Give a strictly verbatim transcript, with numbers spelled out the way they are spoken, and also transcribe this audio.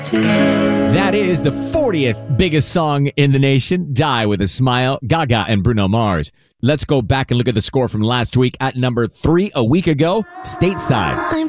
That is the fortieth biggest song in the nation, Die With a Smile, Gaga and Bruno Mars. Let's go back and look at the score from last week at number three a week ago, Stateside. I'm